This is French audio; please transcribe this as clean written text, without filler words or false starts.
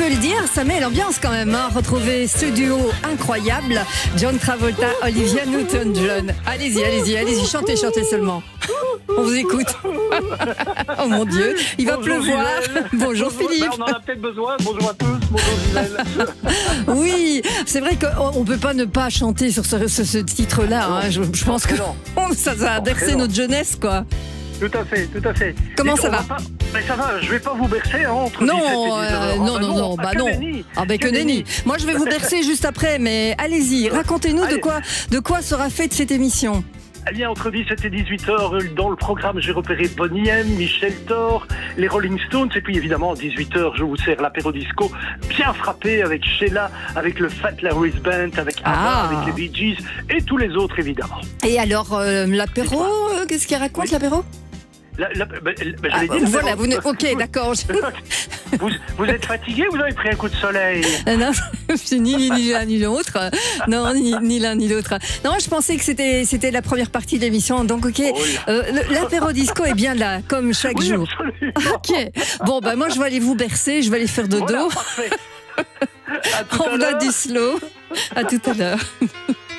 le dire, ça met l'ambiance quand même. Hein. Retrouvez ce duo incroyable, John Travolta, Olivia Newton-John. Allez-y, chantez seulement. On vous écoute. Oh mon Dieu, il va pleuvoir. Bonjour Philippe. On en a peut-être besoin. Bonjour à tous. Bonjour Gisèle. Oui, c'est vrai qu'on ne peut pas ne pas chanter sur ce titre-là. Hein. Je pense que ça a bercé notre jeunesse, quoi. Tout à fait. Comment ça va? Mais ça va, je vais pas vous bercer entre 17 et 19 non, que nenni. Moi je vais vous bercer juste après, mais allez-y, racontez-nous de quoi sera faite cette émission. Eh bien, entre 17 et 18h, dans le programme, j'ai repéré Bonnie M, Michel Thor, les Rolling Stones, et puis évidemment, à 18h, je vous sers l'apéro disco, bien frappé avec Sheila, avec le Fat Larry's Band, avec ABBA, avec les Bee Gees, et tous les autres, évidemment. Et alors, l'apéro, qu'est-ce qu'il raconte, l'apéro? J'allais dire, voilà, ok, d'accord. Vous êtes fatigué, vous avez pris un coup de soleil? Non, c'est ni l'un ni l'autre. Non, ni l'un ni l'autre. Non, je pensais que c'était la première partie de l'émission. Donc, ok, l'apéro disco est bien là, comme chaque jour. Absolument. Ok. Bon, moi, je vais aller vous bercer, je vais aller faire dodo. Voilà, parfait. On va du slow. À tout à l'heure.